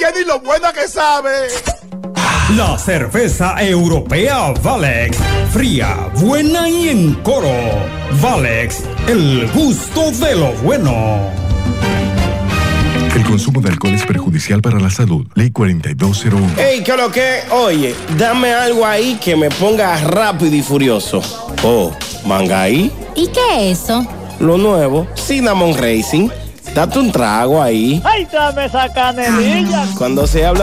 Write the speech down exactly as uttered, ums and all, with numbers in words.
que ni lo buena que sabe. La cerveza europea Valex, fría, buena y en coro. Valex, el gusto de lo bueno. El consumo de alcohol es perjudicial para la salud. Ley cuarenta y dos cero uno. Ey, ¿qué lo que? Oye, dame algo ahí que me ponga rápido y furioso. Oh, ¿Mangaí? ¿Y qué es eso? Lo nuevo, Cinnamon Racing. Date un trago ahí. ¡Ay, dame esa canelilla! Cuando se habla